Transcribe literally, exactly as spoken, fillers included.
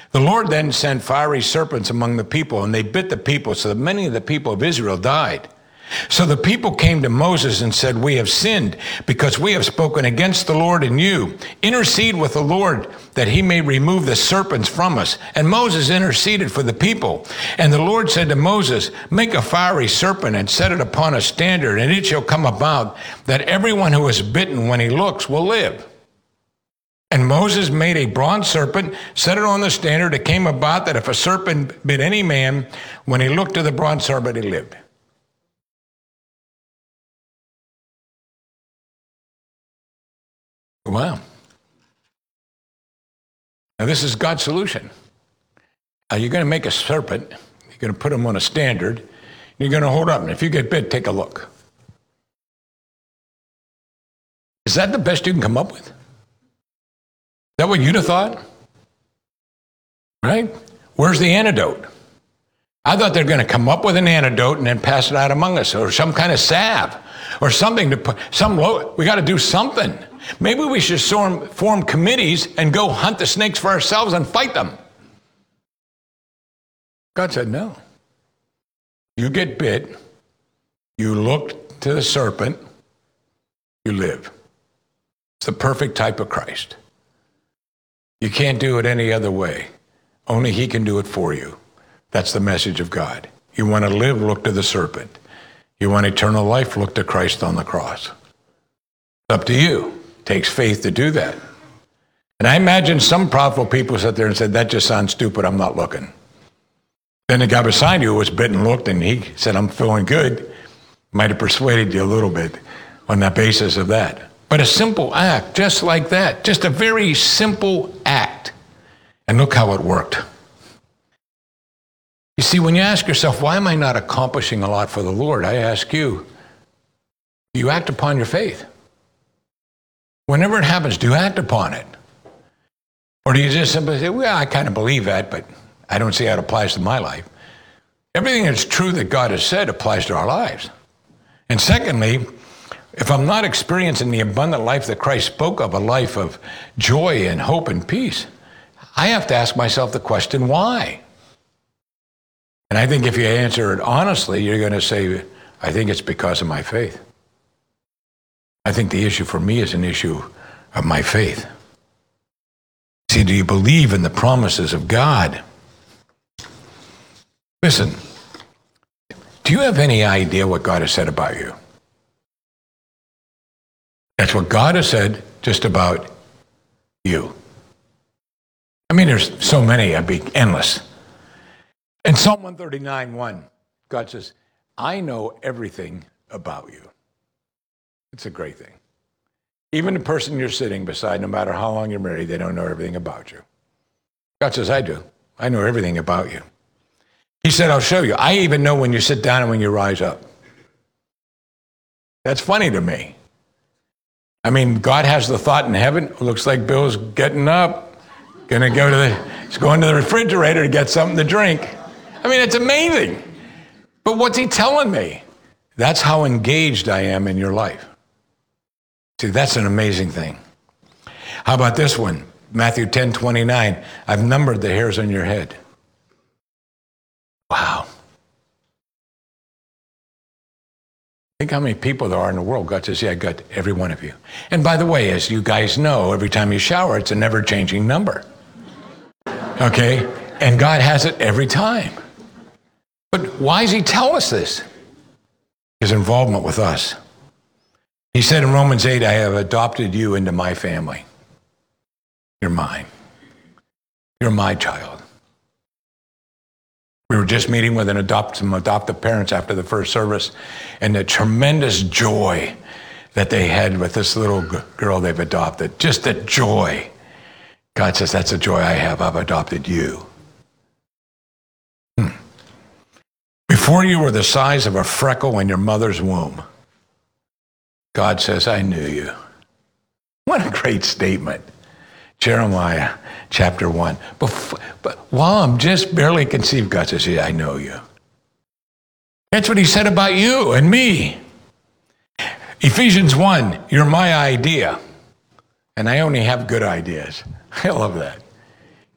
The Lord then sent fiery serpents among the people, and they bit the people, so that many of the people of Israel died. So the people came to Moses and said, we have sinned because we have spoken against the Lord and you. Intercede with the Lord that he may remove the serpents from us. And Moses interceded for the people. And the Lord said to Moses, make a fiery serpent and set it upon a standard, and it shall come about that everyone who is bitten when he looks will live. And Moses made a bronze serpent, set it on the standard. It came about that if a serpent bit any man, when he looked to the bronze serpent, he lived. Wow. Now this is God's solution. Uh, you're going to make a serpent. You're going to put him on a standard. You're going to hold up. And if you get bit, take a look. Is that the best you can come up with? Is that what you'd have thought? Right? Where's the antidote? I thought they're going to come up with an antidote and then pass it out among us, or some kind of salve, or something to put, some, we got to do something. Maybe we should form, form committees and go hunt the snakes for ourselves and fight them. God said, no. You get bit, you look to the serpent, you live. It's the perfect type of Christ. You can't do it any other way. Only he can do it for you. That's the message of God. You want to live, look to the serpent. You want eternal life, look to Christ on the cross. It's up to you. It takes faith to do that. And I imagine some prideful people sat there and said, that just sounds stupid, I'm not looking. Then the guy beside you was bitten, looked, and he said, I'm feeling good. Might have persuaded you a little bit on the basis of that. But a simple act, just like that, just a very simple act. And look how it worked. You see, when you ask yourself, why am I not accomplishing a lot for the Lord? I ask you, do you act upon your faith? Whenever it happens, do you act upon it? Or do you just simply say, well, I kind of believe that, but I don't see how it applies to my life. Everything that's true that God has said applies to our lives. And secondly, if I'm not experiencing the abundant life that Christ spoke of, a life of joy and hope and peace, I have to ask myself the question, why? And I think if you answer it honestly, you're going to say, I think it's because of my faith. I think the issue for me is an issue of my faith. See, do you believe in the promises of God? Listen, do you have any idea what God has said about you? That's what God has said just about you. I mean, there's so many, I'd be endless. In Psalm one thirty-nine, one, God says, I know everything about you. It's a great thing. Even the person you're sitting beside, no matter how long you're married, they don't know everything about you. God says, I do. I know everything about you. He said, I'll show you. I even know when you sit down and when you rise up. That's funny to me. I mean, God has the thought in heaven. It looks like Bill's getting up, gonna go to the, he's going to the refrigerator to get something to drink. I mean, it's amazing. But what's he telling me? That's how engaged I am in your life. See, that's an amazing thing. How about this one? Matthew ten twenty-nine. I've numbered the hairs on your head. Wow. Think how many people there are in the world. God says, yeah, I got every one of you. And by the way, as you guys know, every time you shower, it's a never-changing number. Okay? And God has it every time. But why does he tell us this? His involvement with us. He said in Romans eight, I have adopted you into my family. You're mine. You're my child. We were just meeting with an adopt, some adoptive parents after the first service, and the tremendous joy that they had with this little girl they've adopted. Just the joy. God says, that's the joy I have. I've adopted you. Hmm. Before you were the size of a freckle in your mother's womb, God says, I knew you. What a great statement. Jeremiah chapter one. Before, but while I'm just barely conceived, God says, yeah, I know you. That's what he said about you and me. Ephesians one, you're my idea. And I only have good ideas. I love that.